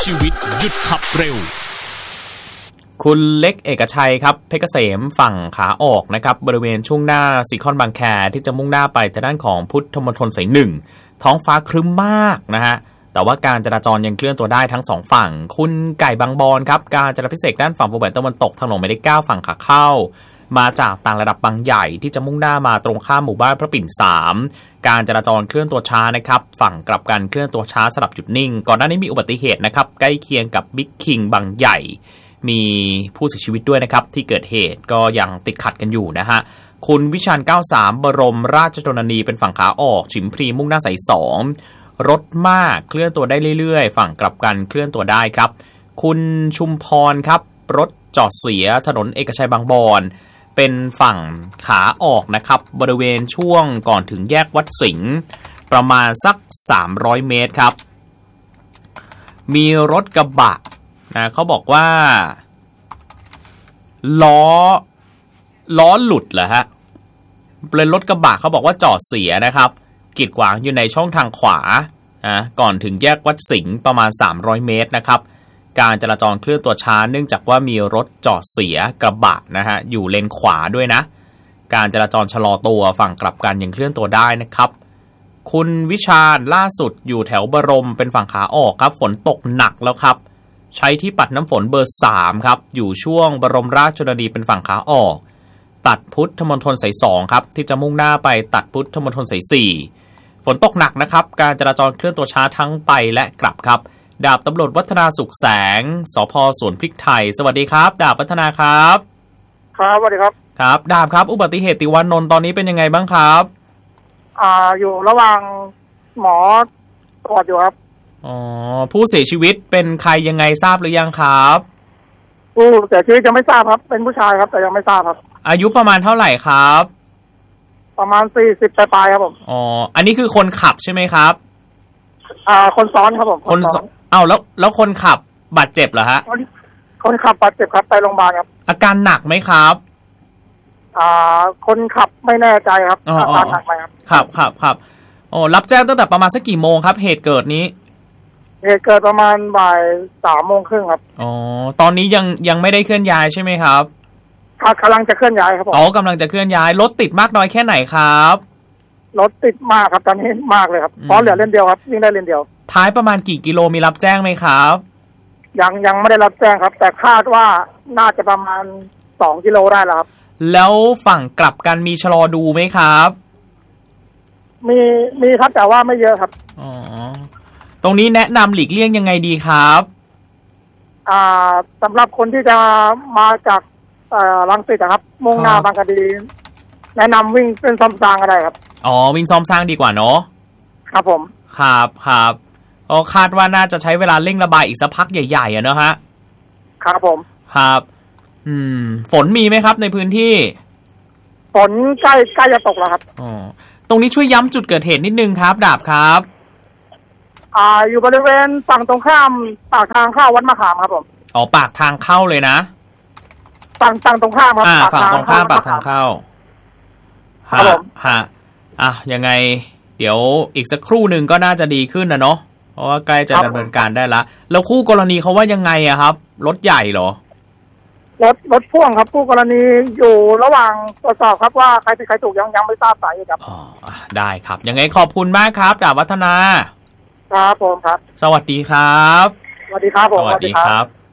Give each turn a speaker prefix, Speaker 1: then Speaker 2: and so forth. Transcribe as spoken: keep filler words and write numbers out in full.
Speaker 1: ชีวิตหยุดขับเร็ว
Speaker 2: คุณเล็กเอกชัยครับเพชรเกษมฝั่งขาออกนะครับบริเวณช่วงหน้าซีคอนบางแคที่จะมุ่งหน้าไปทางด้านของพุทธมณฑลสายหนึ่งท้องฟ้าครึ้มมากนะฮะแต่ว่าการจราจรยังเคลื่อนตัวได้ทั้งสองฝั่งคุณไก่บางบอนครับการจราพิเศษด้านฝั่งวงแหวนตะวันตกถนนหมายเลขเก้าฝั่งขาเข้ามาจากต่างระดับบางใหญ่ที่จะมุ่งหน้ามาตรงข้ามหมู่บ้านพระปิ่นสามการจราจรเคลื่อนตัวช้านะครับฝั่งกลับกันเคลื่อนตัวช้าสลับจุดนิ่งก่อนหน้านี้มีอุบัติเหตุนะครับใกล้เคียงกับบิ๊กคิงบางใหญ่มีผู้เสียชีวิตด้วยนะครับที่เกิดเหตุก็ยังติดขัดกันอยู่นะฮะคุณวิชาญเก้าสิบสามบรมราชชนนีเป็นฝั่งขาออกฉิมพลีมุ่งหน้าสายสองรถมากเคลื่อนตัวได้เรื่อยๆฝั่งกลับกันเคลื่อนตัวได้ครับคุณชุมพรครับรถจอดเสียถนนเอกชัยบางบอนเป็นฝั่งขาออกนะครับบริเวณช่วงก่อนถึงแยกวัดสิงห์ประมาณสักสามร้อยเมตรครับมีรถกระบะนะเขาบอกว่าล้อล้อหลุดเหรอฮะเป็นรถกระบะเขาบอกว่าจอดเสียนะครับกีดขวางอยู่ในช่องทางขวานะก่อนถึงแยกวัดสิงห์ประมาณสามร้อยเมตรนะครับการจราจรเคลื่อนตัวช้าเนื่องจากว่ามีรถจอดเสียกระบะนะฮะอยู่เลนขวาด้วยนะการจราจรชะลอตัวฝั่งกลับกันยังเคลื่อนตัวได้นะครับคุณวิชาญล่าสุดอยู่แถวบรมเป็นฝั่งขาออกครับฝนตกหนักแล้วครับใช้ที่ปัดน้ำฝนเบอร์สามครับอยู่ช่วงบรมราชชนนีเป็นฝั่งขาออกตัดพุทธมณฑลสายสองครับที่จะมุ่งหน้าไปตัดพุทธมณฑลสายสี่ฝนตกหนักนะครับการจราจรเคลื่อนตัวช้าทั้งไปและกลับครับดาบตำรวจวัฒนาสุขแสงสภ.สวนพริกไทยสวัสดีครับดาบวัฒนาครับ
Speaker 3: ครับสวัสดีครับ
Speaker 2: ครับดาบครับอุบัติเหตุติวานนท์ตอนนี้เป็นยังไงบ้างครับ
Speaker 3: อ่าอยู่ระหว่างหมอตรวจอยู่ครับ
Speaker 2: อ๋อผู้เสียชีวิตเป็นใครยังไงทราบหรือยังครับ
Speaker 3: ผู้เสียชีวิตยังไม่ทราบครับเป็นผู้ชายครับแต่ยังไม่ทราบครับ
Speaker 2: อายุประมาณเท่าไหร่ครับ
Speaker 3: ประมาณสี่สิบปลายๆครับผม
Speaker 2: อ๋ออันนี้คือคนขับใช่ไหมครับ
Speaker 3: อ่าคนซ้อนครับผม
Speaker 2: คนซ้อนอ้าวแล้วแล้วคนขับบาดเจ็บเหรอฮะ
Speaker 3: คนขับบาดเจ็บครับไปโรงพยาบาลครับ
Speaker 2: อาการหนักไหมครับ
Speaker 3: อ่าคนขับไม่แน่ใจครับอาการหนักไหมครับ
Speaker 2: ครับครับครับโอ้รับแจ้งตั้งแต่ประมาณสักกี่โมงครับเหตุเกิดนี้
Speaker 3: เหตุเกิดประมาณบ่ายสามโมงครึ่งครับ
Speaker 2: อ๋อตอนนี้ยังยังไม่ได้เคลื่อนย้ายใช่ไหมครับ
Speaker 3: กำลังจะเคลื่อนย้ายครับผม
Speaker 2: อ๋อกำลังจะเคลื่อนย้ายรถติดมากน้อยแค่ไหนครับ
Speaker 3: รถติดมากครับตอนนี้มากเลยครับเพราะเหลือเลนเดียวครับวิ่งได้เลนเดียว
Speaker 2: ท้ายประมาณกี่กิโลมีรับแจ้งไหมครับ
Speaker 3: ยังยังไม่ได้รับแจ้งครับแต่คาดว่าน่าจะประมาณสองกิโลได้แล้วครับ
Speaker 2: แล้วฝั่งกลับกันมีชะลอดูไหมครับ
Speaker 3: มีมีครับแต่ว่าไม่เยอะครับ
Speaker 2: อ๋อตรงนี้แนะนำหลีกเลี่ยงยังไงดีครับ
Speaker 3: อ่าสำหรับคนที่จะมาจากเอ่อรังสิตครับมุ่งหน้าบางกะดีแนะนำวิ่งเส้นซ้อมสร้างก็ได้ครับ
Speaker 2: อ๋อวิ่งซ้อมสร้างดีกว่าเนาะ
Speaker 3: ครับผม
Speaker 2: ครับครับก็คาดว่าน่าจะใช้เวลาเร่งระบายอีกสักพักใหญ่ๆอ่ะเนอะฮะ
Speaker 3: ครับผม
Speaker 2: ครับอืมฝนมีไหมครับในพื้นที่
Speaker 3: ฝนใกล้ใกล้จะตกแล้วครับ
Speaker 2: อ๋อตรงนี้ช่วยย้ำจุดเกิดเหตุนิดนึงครับดาบครับ
Speaker 3: อ่าอยู่บริเวณฝั่งตรงข้ามปากทางเข้าวัดมะขามครับผม
Speaker 2: อ๋อปากทางเข้าเลยนะ
Speaker 3: ฝั่งฝั่งตรงข้ามครับ
Speaker 2: อ่าฝั่งตรงข้ามปากทางเข้า
Speaker 3: ครับผม
Speaker 2: ฮะอ่ะยังไงเดี๋ยวอีกสักครู่หนึ่งก็น่าจะดีขึ้นนะเนาะเพราะว่าใกล้จะดำเนินการได้ละแล้วคู่กรณีเขาว่ายังไงอะครับรถใหญ่เหรอ
Speaker 3: รถรถพ่วงครับคู่กรณีอยู่ระหว่างตรวจสอบครับว่าใครผิดใครถูกยังยังไม่ทราบสาเหตุครับ
Speaker 2: อ๋อได้ครับยังไงขอบคุณมากครับดาบวัฒนา
Speaker 3: ครับผมครับ
Speaker 2: สวัสดีครับ
Speaker 3: สวัสดีครับผม
Speaker 2: สวัสดีครับ